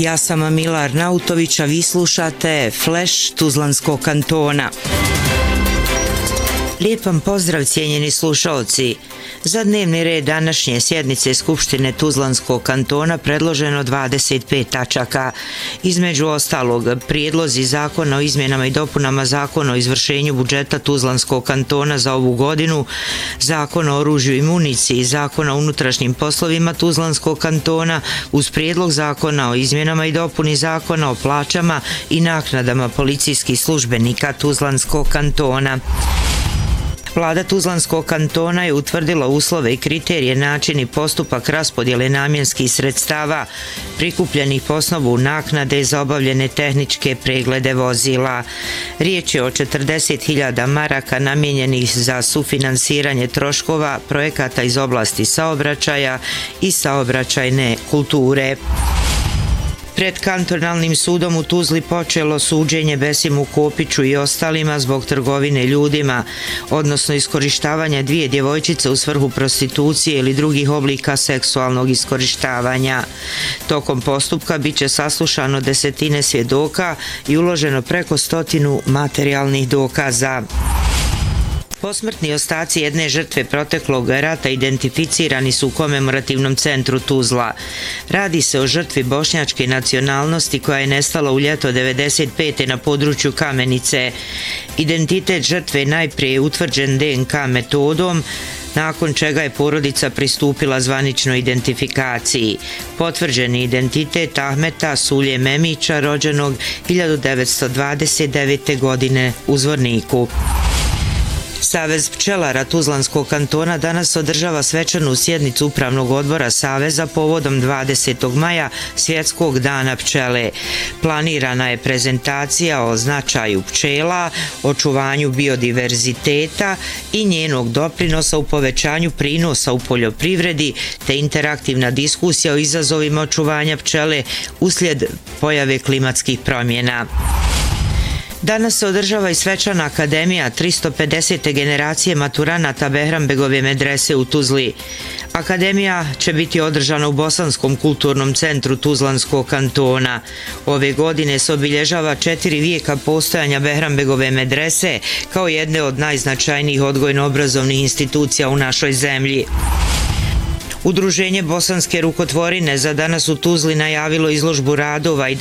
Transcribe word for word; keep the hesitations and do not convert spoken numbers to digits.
Ja sam Mila Arnautović, a vi slušate Flash Tuzlanskog kantona. Lijep vam pozdrav, cijenjeni slušalci. Za dnevni red današnje sjednice Skupštine Tuzlanskog kantona predloženo dvadeset pet tačaka. Između ostalog, prijedlozi zakona o izmjenama i dopunama zakona o izvršenju budžeta Tuzlanskog kantona za ovu godinu, zakona o oružju i municiji, zakona o unutrašnjim poslovima Tuzlanskog kantona, uz prijedlog zakona o izmjenama i dopuni zakona o plaćama i naknadama policijskih službenika Tuzlanskog kantona. Vlada Tuzlanskog kantona je utvrdila uslove i kriterije, način i postupak raspodjele namjenskih sredstava prikupljenih po osnovu naknade za obavljene tehničke preglede vozila. Riječ je o četrdeset hiljada maraka namijenjenih za sufinansiranje troškova projekata iz oblasti saobraćaja i saobraćajne kulture. Pred kantonalnim sudom u Tuzli počelo suđenje Besimu Kopiću i ostalima zbog trgovine ljudima, odnosno iskorištavanja dvije djevojčice u svrhu prostitucije ili drugih oblika seksualnog iskorištavanja. Tokom postupka bit će saslušano desetine svjedoka i uloženo preko stotinu materijalnih dokaza. Posmrtni ostaci jedne žrtve proteklog rata identificirani su u komemorativnom centru Tuzla. Radi se o žrtvi bošnjačke nacionalnosti koja je nestala u ljeto devedeset pete na području Kamenice. Identitet žrtve najprije je utvrđen D N K metodom, nakon čega je porodica pristupila zvaničnoj identifikaciji. Potvrđeni identitet Ahmeta Sulje Memića, rođenog hiljadu devetsto dvadeset devete. godine u Zvorniku. Savez pčelara Tuzlanskog kantona danas održava svečanu sjednicu Upravnog odbora Saveza povodom dvadesetog maja, Svjetskog dana pčele. Planirana je prezentacija o značaju pčela, očuvanju biodiverziteta i njenog doprinosa u povećanju prinosa u poljoprivredi, te interaktivna diskusija o izazovima očuvanja pčele uslijed pojave klimatskih promjena. Danas se održava i svečana akademija tristo pedesete generacije maturanata Behranbegove medrese u Tuzli. Akademija će biti održana u Bosanskom kulturnom centru Tuzlanskog kantona. Ove godine se obilježava četiri vijeka postojanja Behranbegove medrese kao jedne od najznačajnijih odgojno-obrazovnih institucija u našoj zemlji. Udruženje Bosanske rukotvorine za danas u Tuzli najavilo izložbu radova i